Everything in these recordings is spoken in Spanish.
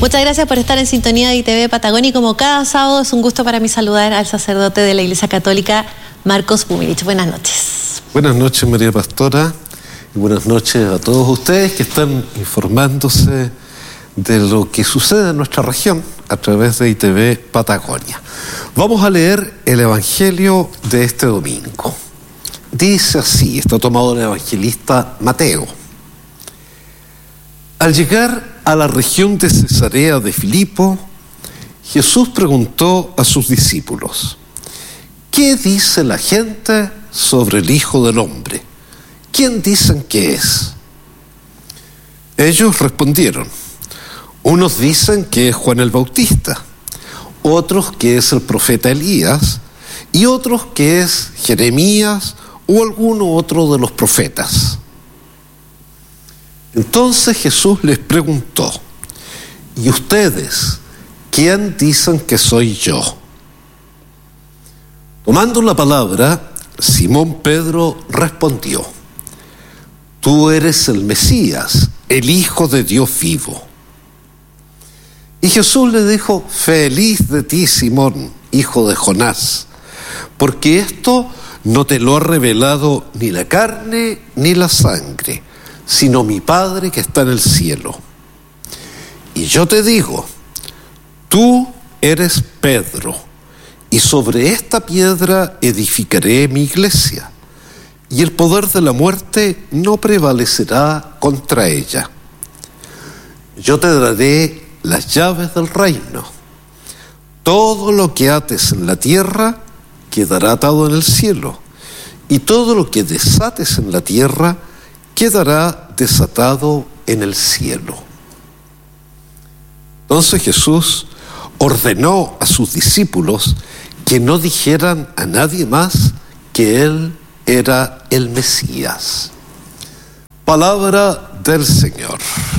Muchas gracias por estar en sintonía de ITV Patagonia, y como cada sábado es un gusto para mí saludar al sacerdote de la Iglesia Católica, Marcos Pumirich. Buenas noches. Buenas noches, María Pastora, y buenas noches a todos ustedes que están informándose de lo que sucede en nuestra región a través de ITV Patagonia. Vamos a leer el Evangelio de este domingo. Dice así, está tomado del evangelista Mateo. Al llegar a la región de Cesarea de Filipo, Jesús preguntó a sus discípulos: ¿qué dice la gente sobre el Hijo del Hombre? ¿Quién dicen que es? Ellos respondieron: unos dicen que es Juan el Bautista, otros que es el profeta Elías, y otros que es Jeremías o alguno otro de los profetas. Entonces Jesús les preguntó: ¿y ustedes quién dicen que soy yo? Tomando la palabra, Simón Pedro respondió: tú eres el Mesías, el Hijo de Dios vivo. Y Jesús le dijo: feliz de ti, Simón, hijo de Jonás, porque esto no te lo ha revelado ni la carne ni la sangre, sino mi Padre que está en el cielo. Y yo te digo, tú eres Pedro, y sobre esta piedra edificaré mi iglesia, y el poder de la muerte no prevalecerá contra ella. Yo te daré las llaves del reino. Todo lo que ates en la tierra quedará atado en el cielo, y todo lo que desates en la tierra quedará desatado en el cielo. Entonces Jesús ordenó a sus discípulos que no dijeran a nadie más que Él era el Mesías. Palabra del Señor.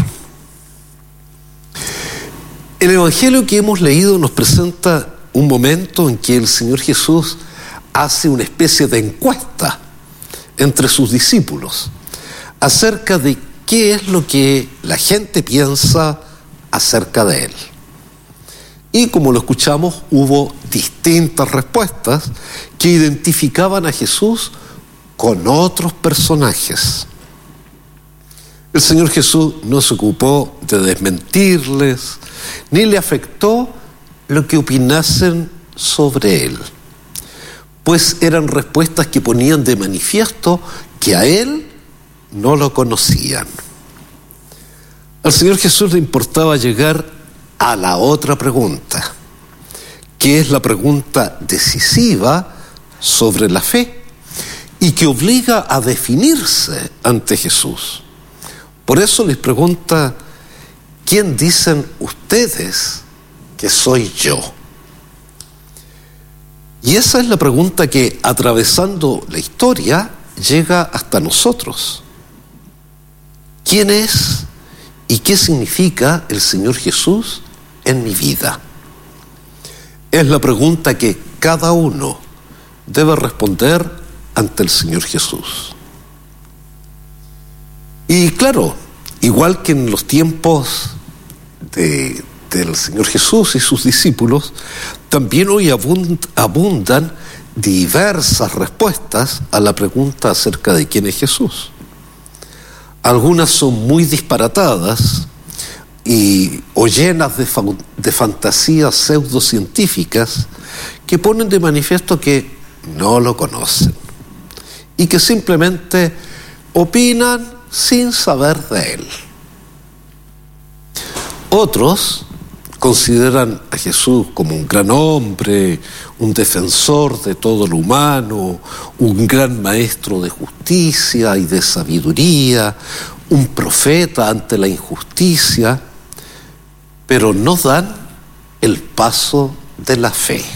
El Evangelio que hemos leído nos presenta un momento en que el Señor Jesús hace una especie de encuesta entre sus discípulos acerca de qué es lo que la gente piensa acerca de Él. Y como lo escuchamos, hubo distintas respuestas que identificaban a Jesús con otros personajes. El Señor Jesús no se ocupó de desmentirles, ni le afectó lo que opinasen sobre Él, pues eran respuestas que ponían de manifiesto que a Él no lo conocían. Al Señor Jesús le importaba llegar a la otra pregunta, que es la pregunta decisiva sobre la fe y que obliga a definirse ante Jesús. Por eso les pregunta: ¿quién dicen ustedes que soy yo? Y esa es la pregunta que, atravesando la historia, llega hasta nosotros. ¿Quién es y qué significa el Señor Jesús en mi vida? Es la pregunta que cada uno debe responder ante el Señor Jesús. Y claro, igual que en los tiempos del Señor Jesús y sus discípulos, también hoy abundan diversas respuestas a la pregunta acerca de quién es Jesús. Algunas son muy disparatadas o llenas de fantasías pseudocientíficas que ponen de manifiesto que no lo conocen y que simplemente opinan sin saber de Él. Otros consideran a Jesús como un gran hombre, un defensor de todo lo humano, un gran maestro de justicia y de sabiduría, un profeta ante la injusticia, pero no dan el paso de la fe.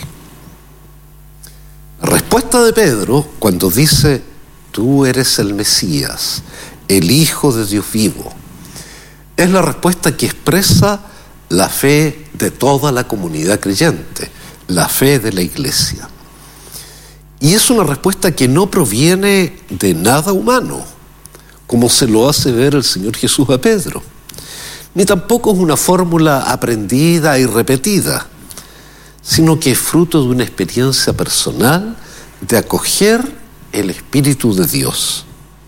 La respuesta de Pedro, cuando dice: tú eres el Mesías, el Hijo de Dios vivo, es la respuesta que expresa la fe de toda la comunidad creyente, la fe de la Iglesia. Y es una respuesta que no proviene de nada humano, como se lo hace ver el Señor Jesús a Pedro, ni tampoco es una fórmula aprendida y repetida, sino que es fruto de una experiencia personal de acoger el Espíritu de Dios.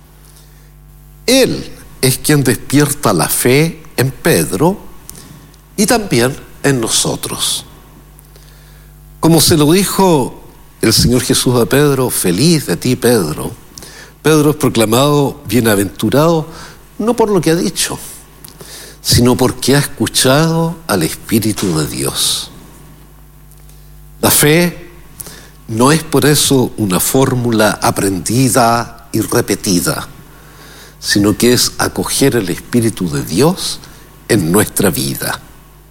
Él es quien despierta la fe en Pedro y también en nosotros. Como se lo dijo el Señor Jesús a Pedro: feliz de ti, Pedro. Pedro es proclamado bienaventurado no por lo que ha dicho, sino porque ha escuchado al Espíritu de Dios. La fe no es por eso una fórmula aprendida y repetida, sino que es acoger el Espíritu de Dios en nuestra vida.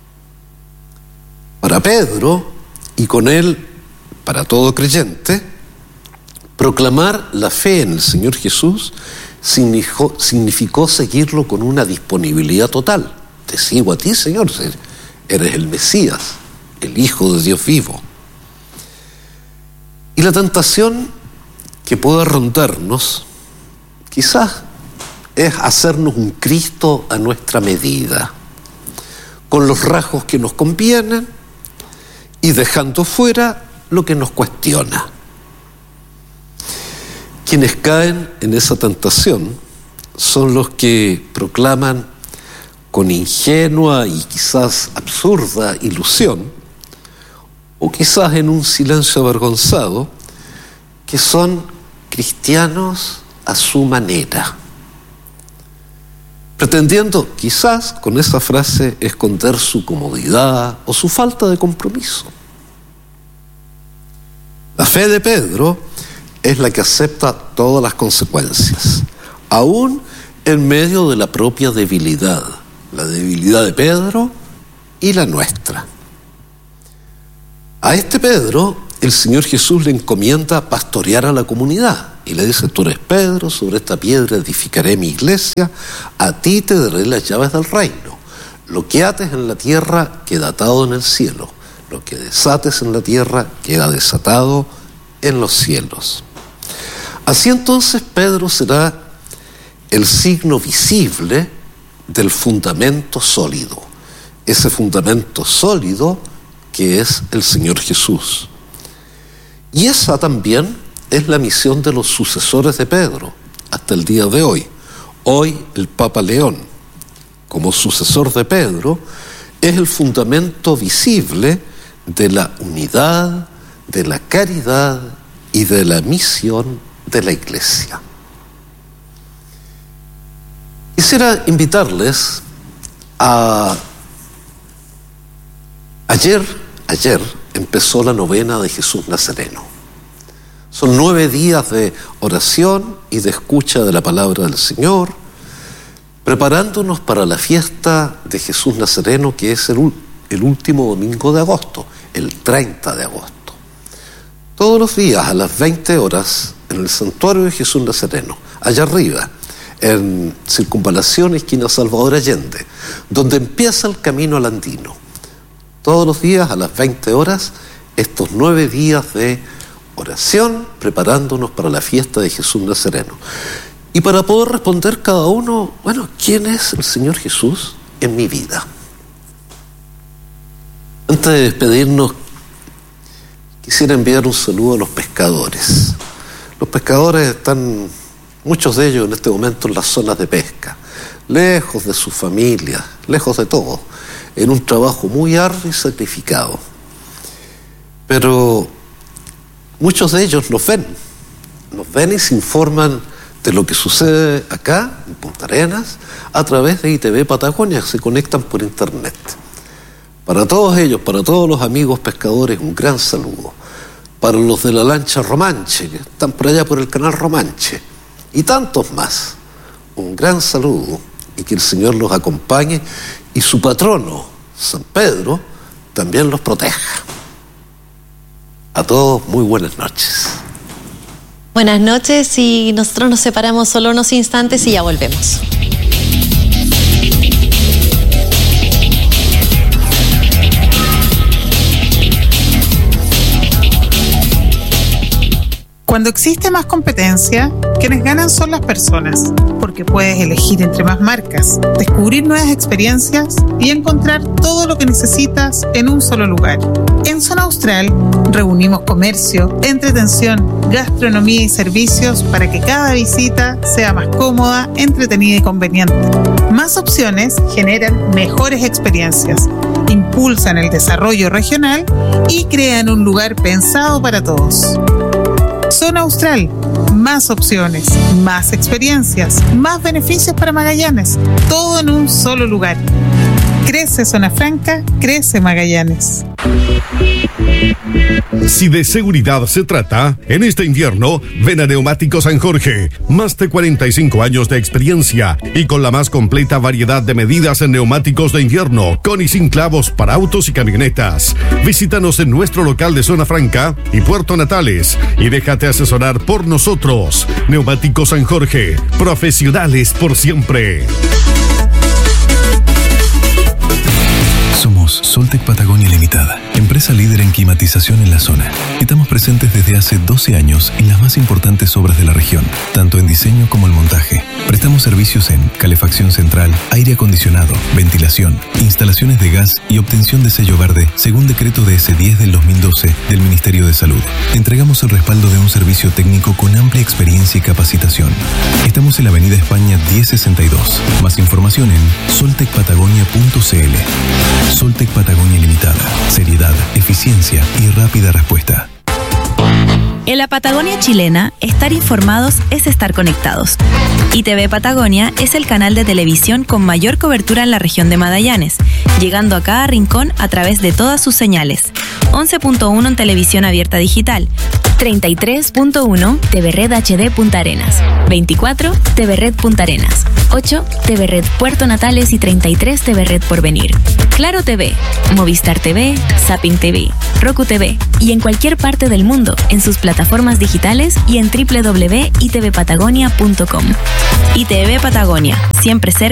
Para Pedro, y con él para todo creyente, proclamar la fe en el Señor Jesús significó seguirlo con una disponibilidad total. Te sigo a ti, Señor, eres el Mesías, el Hijo de Dios vivo. Y la tentación que pueda rondarnos quizás es hacernos un Cristo a nuestra medida, con los rasgos que nos convienen y dejando fuera lo que nos cuestiona. Quienes caen en esa tentación son los que proclaman con ingenua y quizás absurda ilusión, o quizás en un silencio avergonzado, que son cristianos a su manera, pretendiendo quizás con esa frase esconder su comodidad o su falta de compromiso. La fe de Pedro es la que acepta todas las consecuencias, aún en medio de la propia debilidad, la debilidad de Pedro y la nuestra. A este Pedro, el Señor Jesús le encomienda pastorear a la comunidad y le dice: tú eres Pedro, sobre esta piedra edificaré mi iglesia, a ti te daré las llaves del reino. Lo que ates en la tierra queda atado en el cielo, lo que desates en la tierra queda desatado en los cielos. Así entonces Pedro será el signo visible del fundamento sólido, ese fundamento sólido que es el Señor Jesús. Y esa también es la misión de los sucesores de Pedro hasta el día de hoy. Hoy el Papa León, como sucesor de Pedro, es el fundamento visible de la unidad, de la caridad y de la misión de la Iglesia. Quisiera invitarles a... Ayer empezó la novena de Jesús Nazareno. Son 9 días de oración y de escucha de la palabra del Señor, preparándonos para la fiesta de Jesús Nazareno, que es el último domingo de agosto, el 30 de agosto. Todos los días a las 20 horas en el santuario de Jesús Nazareno, allá arriba, en Circunvalación, esquina Salvador Allende, donde empieza el camino al Andino. Todos los días a las 20 horas, estos 9 días de oración, preparándonos para la fiesta de Jesús Nazareno. Y para poder responder cada uno, ¿quién es el Señor Jesús en mi vida? Antes de despedirnos, quisiera enviar un saludo a los pescadores. Los pescadores están, muchos de ellos en este momento, en las zonas de pesca, lejos de su familia, lejos de todo, en un trabajo muy arduo y sacrificado. Pero muchos de ellos nos ven y se informan de lo que sucede acá, en Punta Arenas, a través de ITV Patagonia, se conectan por internet. Para todos ellos, para todos los amigos pescadores, un gran saludo. Para los de la lancha Romanche, que están por allá por el canal Romanche, y tantos más, un gran saludo, y que el Señor los acompañe y su patrono, San Pedro, también los proteja. A todos, muy buenas noches. Buenas noches, y nosotros nos separamos solo unos instantes y ya volvemos. Cuando existe más competencia, quienes ganan son las personas, porque puedes elegir entre más marcas, descubrir nuevas experiencias y encontrar todo lo que necesitas en un solo lugar. En Zona Austral reunimos comercio, entretención, gastronomía y servicios para que cada visita sea más cómoda, entretenida y conveniente. Más opciones generan mejores experiencias, impulsan el desarrollo regional y crean un lugar pensado para todos. Zona Austral, más opciones, más experiencias, más beneficios para Magallanes, todo en un solo lugar. Crece Zona Franca, crece Magallanes. Si de seguridad se trata, en este invierno, ven a Neumáticos San Jorge. Más de 45 años de experiencia y con la más completa variedad de medidas en neumáticos de invierno, con y sin clavos para autos y camionetas. Visítanos en nuestro local de Zona Franca y Puerto Natales y déjate asesorar por nosotros. Neumáticos San Jorge, profesionales por siempre. Somos Soltec Patagonia Limitada, empresa líder en climatización en la zona. Estamos presentes desde hace 12 años en las más importantes obras de la región, tanto en diseño como en montaje. Prestamos servicios en calefacción central, aire acondicionado, ventilación, instalaciones de gas y obtención de sello verde, según decreto DS10 del 2012 del Ministerio de Salud. Te entregamos el respaldo de un servicio técnico con amplia experiencia y capacitación. Estamos en la Avenida España 1062. Más información en soltecpatagonia.cl. Soltec Patagonia Limitada. Seriedad, eficiencia y rápida respuesta. En la Patagonia chilena, estar informados es estar conectados. ITV Patagonia es el canal de televisión con mayor cobertura en la región de Magallanes, llegando a cada rincón a través de todas sus señales. 11.1 en televisión abierta digital, 33.1 TV Red HD Punta Arenas, 24 TV Red Punta Arenas, 8 TV Red Puerto Natales y 33 TV Red Porvenir. Claro TV, Movistar TV, Zapping TV, Roku TV y en cualquier parte del mundo en sus plataformas digitales y en www.itvpatagonia.com. ITV Patagonia, siempre cerca.